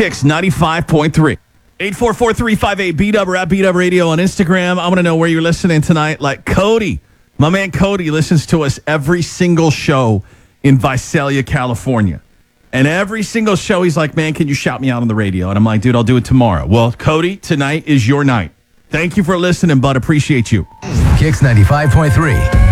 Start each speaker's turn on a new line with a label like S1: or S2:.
S1: Kicks 95.3. 844-358-BW or at BW Radio on Instagram. I want to know where you're listening tonight. Like Cody, my man Cody listens to us every single show in Visalia, California. And every single show he's like, man, can you shout me out on the radio? And I'm like, dude, I'll do it tomorrow. Well, Cody, tonight is your night. Thank you for listening, bud. Appreciate you.
S2: Kicks 95.3.